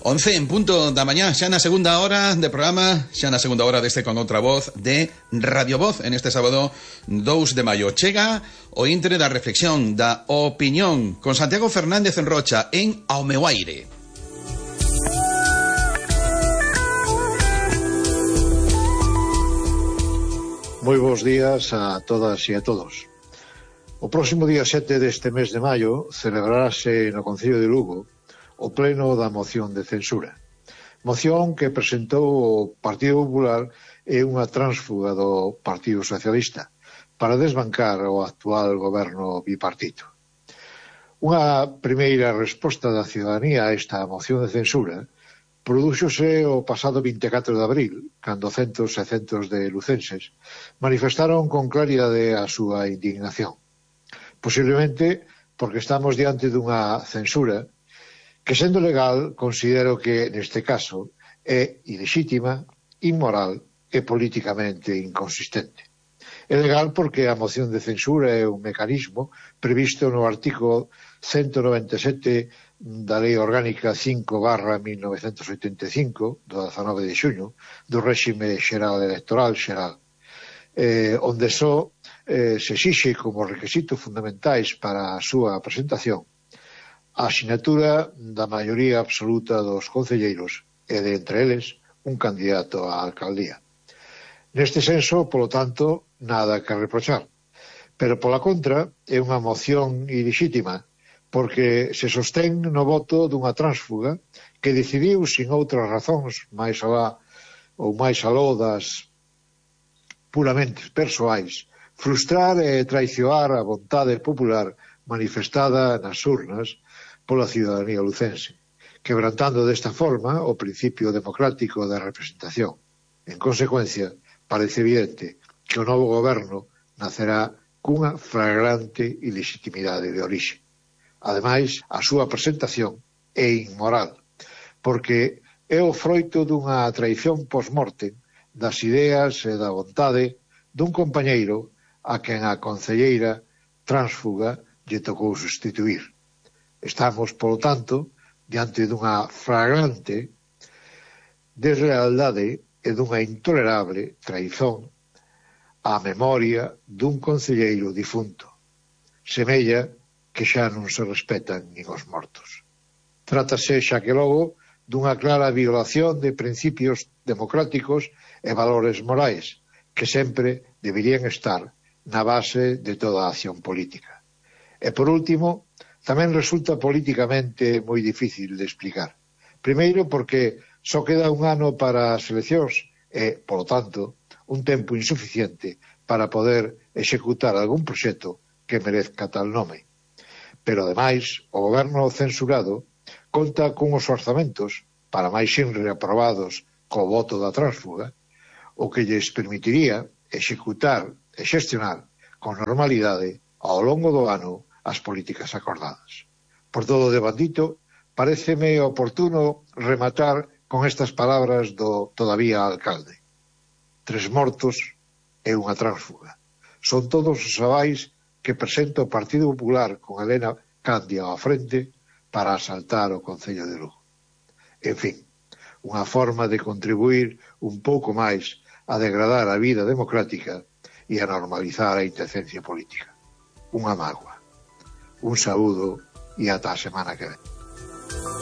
11 en punto da mañá, xa na segunda hora de programa, xa na segunda hora deste Con Outra Voz de Radio Voz, en este sábado 2 de maio. Chega o intre da reflexión, da opinión, con Santiago Fernández en Rocha, en Ao meu aire. Moi bons días a todas e a todos. O próximo día 7 deste mes de maio celebrarase no Concello de Lugo o pleno da moción de censura. Moción que presentou o Partido Popular e unha tránsfuga do Partido Socialista para desbancar o actual goberno bipartito. Unha primeira resposta da ciudadanía a esta moción de censura prodúxose o pasado 24 de abril, cando centos e centos de lucenses manifestaron con claridade a súa indignación. Posiblemente porque estamos diante dunha censura que, sendo legal, considero que, neste caso, é ilexítima, inmoral e políticamente inconsistente. É legal porque a moción de censura é un mecanismo previsto no artículo 197 da Lei Orgánica 5/1985, do 19 de xuño, do réxime xeral electoral xeral, onde só se exixe como requisitos fundamentais para a súa presentación a asinatura da maioría absoluta dos concelleiros e, de entre eles, un candidato á alcaldía. Neste senso, polo tanto, nada que reprochar. Pero, pola contra, é unha moción ilexítima, porque se sostén no voto dunha tránsfuga que decidiu, sin outras razóns, máis alá ou máis aló das puramente persoais, frustrar e traicionar a vontade popular manifestada nas urnas pola ciudadanía lucense, quebrantando desta forma o principio democrático da representación. En consecuencia, parece evidente que o novo goberno nacerá cunha flagrante ilegitimidade de orixe. Ademais, a súa presentación é inmoral, porque é o froito dunha traición post-mortem das ideas e da vontade dun compañeiro a quen a concelleira tránsfuga lle tocou sustituir. Estamos, polo tanto, diante dunha flagrante deslealdade e dunha intolerable traizón á memoria dun concelleiro difunto. Semella que xa non se respetan nin os mortos. Trátase, xa que logo, dunha clara violación de principios democráticos e valores morais que sempre deberían estar na base de toda a acción política. E, por último, tamén resulta políticamente moi difícil de explicar. Primeiro porque só queda un ano para as eleccións e, polo tanto, un tempo insuficiente para poder executar algún proxecto que merezca tal nome. Pero, ademais, o goberno censurado conta cunhos orzamentos, para máis inre aprobados co voto da tránsfuga, o que lles permitiría executar e xestionar con normalidade ao longo do ano as políticas acordadas. Por todo o devandito, paréceme oportuno rematar con estas palabras do todavía alcalde. 3 mortos e unha tránsfuga. Son todos os avais que presenta o Partido Popular con Elena Candia á frente para asaltar o Concello de Lugo. En fin, unha forma de contribuir un pouco máis a degradar a vida democrática e a normalizar a indecencia política. Unha mágoa. Un saúdo e ata a semana que ven.